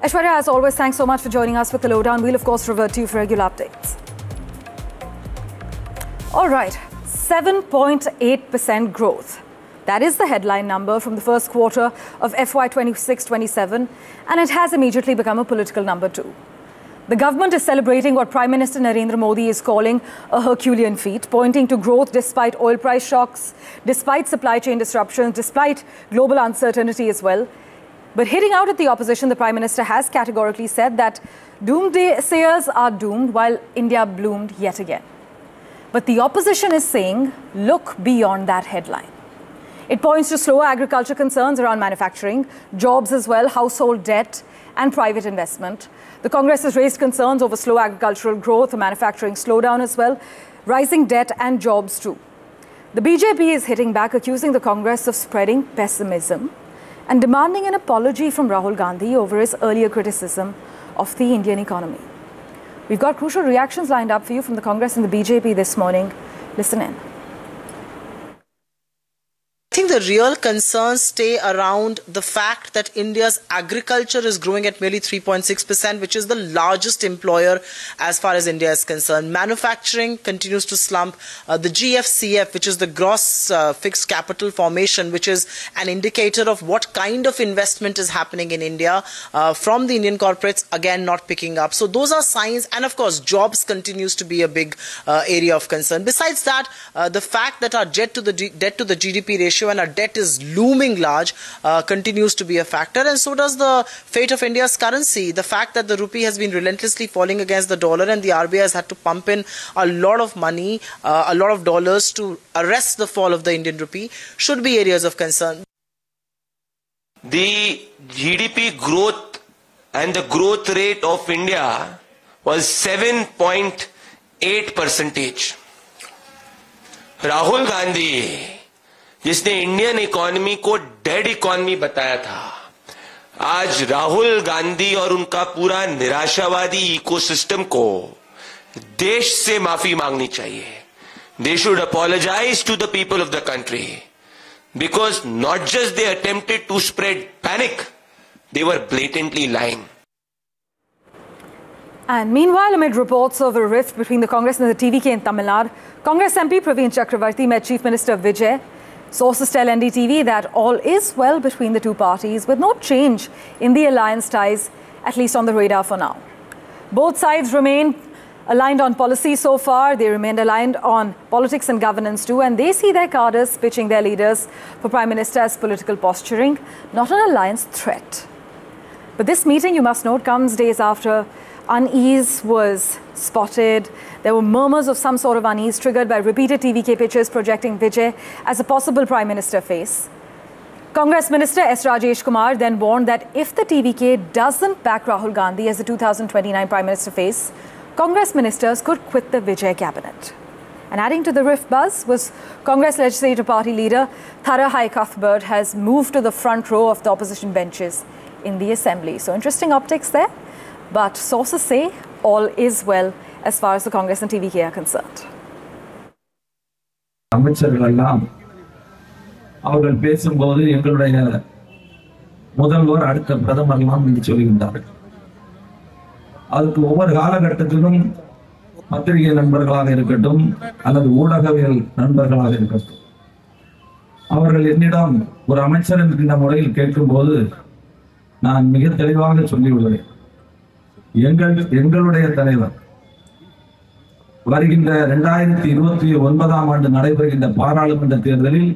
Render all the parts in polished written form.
Aishwarya, as always, thanks so much for joining us with the lowdown. We'll, of course, revert to you for regular updates. All right, 7.8% growth. That is the headline number from the first quarter of FY 26-27, and it has immediately become a political number too. The government is celebrating what Prime Minister Narendra Modi is calling a Herculean feat, pointing to growth despite oil price shocks, despite supply chain disruptions, despite global uncertainty as well. But hitting out at the opposition, the Prime Minister has categorically said that doomsayers are doomed while India bloomed yet again. But the opposition is saying, look beyond that headline. It points to slower agriculture concerns around manufacturing, jobs as well, household debt and private investment. The Congress has raised concerns over slow agricultural growth, a manufacturing slowdown as well, rising debt and jobs too. The BJP is hitting back, accusing the Congress of spreading pessimism and demanding an apology from Rahul Gandhi over his earlier criticism of the Indian economy. We've got crucial reactions lined up for you from the Congress and the BJP this morning. Listen in. I think the real concerns stay around the fact that India's agriculture is growing at merely 3.6%, which is the largest employer as far as India is concerned. Manufacturing continues to slump. The GFCF, which is the gross fixed capital formation, which is an indicator of what kind of investment is happening in India from the Indian corporates, again not picking up. So those are signs, and of course jobs continues to be a big area of concern. Besides that, the fact that our debt to the GDP ratio and our debt is looming large continues to be a factor, and so does the fate of India's currency. The fact that the rupee has been relentlessly falling against the dollar and the RBI has had to pump in a lot of money, a lot of dollars to arrest the fall of the Indian rupee should be areas of concern. The GDP growth and the growth rate of India was 7.8%. Rahul Gandhi, जिसने Indian economy को dead economy बताया था, आज राहुल गांधी और उनका पूरा निराशावादी ecosystem को देश से माफी मांगनी चाहिए. They should apologize to the people of the country, because not just they attempted to spread panic, they were blatantly lying. And meanwhile, amid reports of a rift between the Congress and the TVK in Tamil Nadu, Congress MP Praveen Chakravarti met Chief Minister Vijay. Sources tell NDTV that all is well between the two parties, with no change in the alliance ties, at least on the radar for now. Both sides remain aligned on policy so far. They remained aligned on politics and governance too, and they see their cadres pitching their leaders for Prime Minister as political posturing, not an alliance threat. But this meeting, you must note, comes days after unease was spotted. There were murmurs of some sort of unease triggered by repeated TVK pitches projecting Vijay as a possible Prime Minister face. Congress Minister S. Rajesh Kumar then warned that if the TVK doesn't back Rahul Gandhi as the 2029 Prime Minister face, Congress ministers could quit the Vijay cabinet. And adding to the rift buzz was Congress Legislative Party leader Tharahai Cuthbert has moved to the front row of the opposition benches in the Assembly. So interesting optics there. But sources say all is well as far as the Congress and TVK are concerned. அமைச்சர்களெல்லாம் அவர்கள் பேசும்போது எங்களுடைய முதல்வர் அடுத்த பிரதமர்லாம் என்று சொல்கின்றார்கள். அதுக்கு ஒவ்வொரு காலகட்டத்திலும் பத்திரிகை நண்பர்களாக இருக்கட்டும் அல்லது ஊடகவியல் நண்பர்களாக இருக்கட்டும், அவர்கள் என்னிடம் ஒரு அமைச்சர் என்கின்ற முறையில் கேட்கும்போது நான் மிக தெளிவாக சொல்லியுள்ளேன். எங்களுடைய தலைவர் வருகின்ற 2029ஆம் ஆண்டு நடைபெறுகின்ற பாராளுமன்ற தேர்தலில்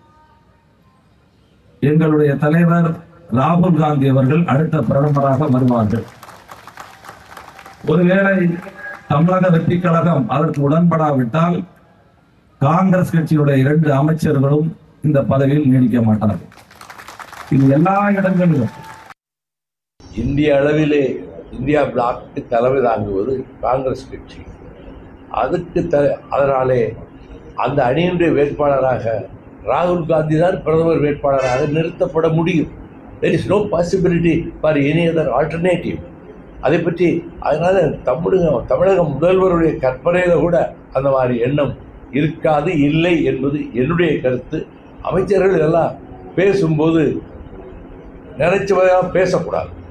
எங்களுடைய தலைவர் ராகுல் காந்தி அவர்கள் அடுத்த பிரதமராக வருவார்கள். ஒருவேளை தமிழக வெற்றி கழகம் அதற்கு உடன்படாவிட்டால் காங்கிரஸ் கட்சியுடைய 2 அமைச்சர்களும் இந்த பதவியில் நீடிக்க மாட்டார்கள். இது எல்லா இடங்களிலும் இந்திய அளவிலே இந்தியா பிளாக்கு தலைமை தாங்குவது காங்கிரஸ் கட்சி. அதனாலே அந்த அணியினுடைய வேட்பாளராக ராகுல் காந்தி தான் பிரதமர் வேட்பாளராக நிறுத்தப்பட முடியும். There is no possibility for any other alternative. அதை பற்றி அதனால தமிழக முதல்வருடைய கற்பனையில கூட அந்த மாதிரி எண்ணம் இருக்காது, இல்லை என்பது என்னுடைய கருத்து. அமைச்சர்கள் எல்லாம் பேசும்போது நினைச்சவதெல்லாம் பேசக்கூடாது.